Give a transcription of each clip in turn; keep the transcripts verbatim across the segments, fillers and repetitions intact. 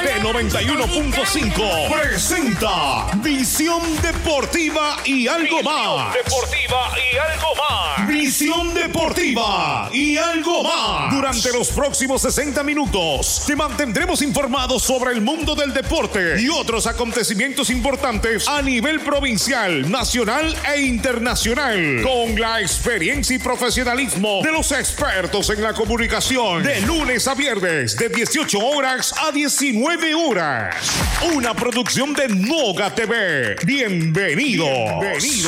de noventa y uno punto cinco presenta Visión Deportiva y algo más. Deportiva y algo más. Visión Deportiva y algo más. Durante los próximos sesenta minutos te mantendremos informados sobre el mundo del deporte y otros acontecimientos importantes a nivel provincial, nacional e internacional, con la experiencia y profesionalismo de los expertos en la comunicación, de lunes a viernes de dieciocho horas a diecinueve horas. Una producción de Noga T V. Bienvenidos. Bienvenidos.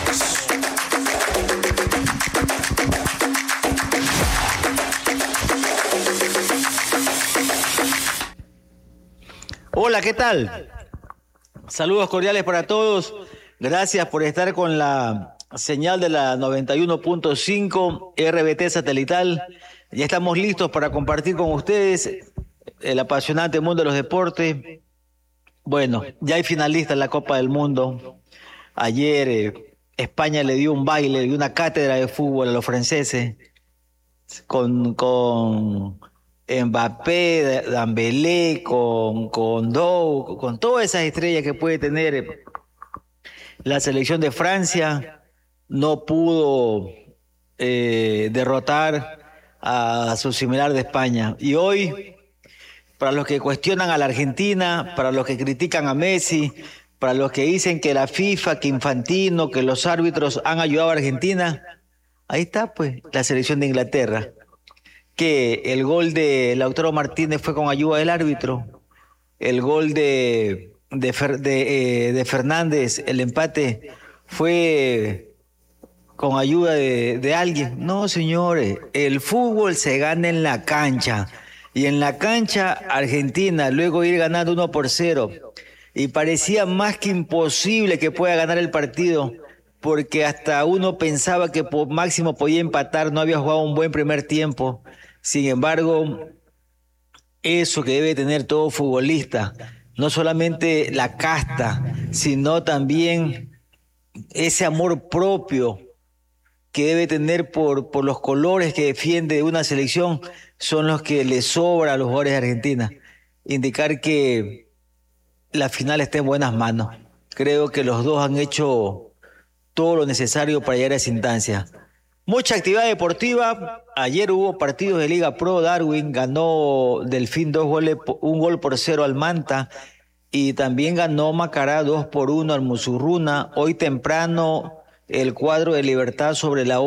Hola, ¿qué tal? Saludos cordiales para todos. Gracias por estar con la señal de la noventa y uno punto cinco R B T satelital. Ya estamos listos para compartir con ustedes el apasionante mundo de los deportes. Bueno, ya hay finalistas en la Copa del Mundo. Ayer eh, España le dio un baile, le dio una cátedra de fútbol a los franceses con... con Mbappé, Dembélé, con, con Dou, con todas esas estrellas que puede tener la selección de Francia. No pudo eh, derrotar a su similar de España. Y hoy, para los que cuestionan a la Argentina, para los que critican a Messi, para los que dicen que la FIFA, que Infantino, que los árbitros han ayudado a Argentina, ahí está pues la selección de Inglaterra. Que el gol de Lautaro Martínez fue con ayuda del árbitro, el gol de, de, Fer, de, eh, de Fernández, el empate, fue con ayuda de, de alguien. No, señores, el fútbol se gana en la cancha, y en la cancha Argentina, luego ir ganando uno por cero, y parecía más que imposible que pueda ganar el partido, porque hasta uno pensaba que por máximo podía empatar, no había jugado un buen primer tiempo. Sin embargo, eso que debe tener todo futbolista, no solamente la casta, sino también ese amor propio que debe tener por, por los colores que defiende una selección, son los que le sobra a los jugadores de Argentina. Indicar que la final está en buenas manos. Creo que los dos han hecho todo lo necesario para llegar a esa instancia. Mucha actividad deportiva. Ayer hubo partidos de Liga Pro. Darwin ganó Delfín dos goles, un gol por cero al Manta, y también ganó Macará dos por uno al Musurruna. Hoy temprano el cuadro de Libertad sobre la